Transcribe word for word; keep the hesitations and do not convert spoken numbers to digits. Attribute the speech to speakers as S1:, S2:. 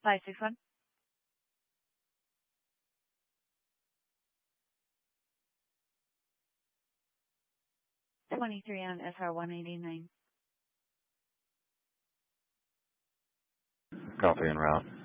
S1: five six one. twenty-three on S R one eighty-nine.
S2: Copy en route.